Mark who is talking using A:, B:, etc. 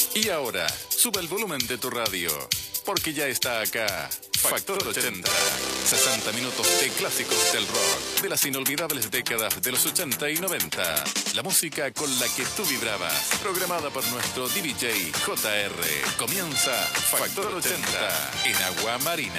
A: Y ahora, sube el volumen de tu radio, porque ya está acá Factor 80. 60 minutos de clásicos del rock, de las inolvidables décadas de los 80 y 90. La música con la que tú vibrabas, programada por nuestro DJ JR. Comienza Factor 80 en Agua Marina.